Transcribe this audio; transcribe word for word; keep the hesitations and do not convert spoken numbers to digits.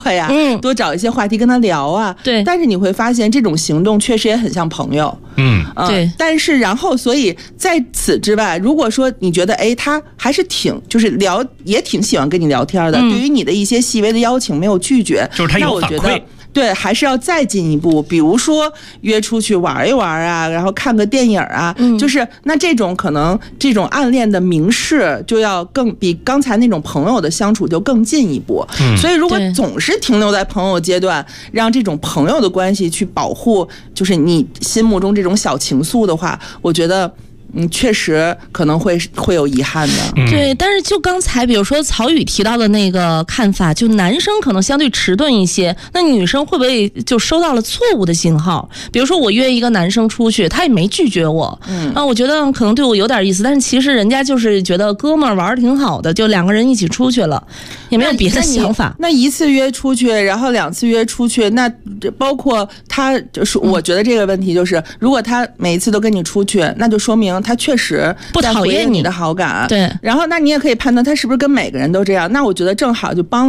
呀，嗯，多找一些话题跟他聊啊。 对， 但是你会发现这种行动确实也很像朋友。 嗯， 呃、 对。 但是然后，所以在此之外，如果说你觉得哎，他还是挺就是聊也挺喜欢跟你聊天的，嗯、对于你的一些细微的邀请没有拒绝， 就是他有反馈。 那我觉得对，还是要再进一步，比如说约出去玩一玩啊，然后看个电影啊，嗯、就是那这种可能这种暗恋的明示就要更比刚才那种朋友的相处就更进一步。嗯、所以如果总是停留在朋友阶段，让这种朋友的关系去保护，就是你心目中这种小情愫的话，我觉得。嗯，确实可能会会有遗憾的。 对，但是就刚才比如说曹宇提到的那个看法，就男生可能相对迟钝一些，那女生会不会就收到了错误的信号？比如说我约一个男生出去，他也没拒绝我，嗯，啊，我觉得可能对我有点意思，但是其实人家就是觉得哥们儿玩的挺好的，就两个人一起出去了，也没有别的想法。 那, 那一次约出去，然后两次约出去，那包括他就是，我觉得这个问题就是，嗯、如果他每一次都跟你出去，那就说明。他确实不讨厌你的好感， 对， 然后那你也可以判断他是不是跟每个人都这样。那我觉得正好就帮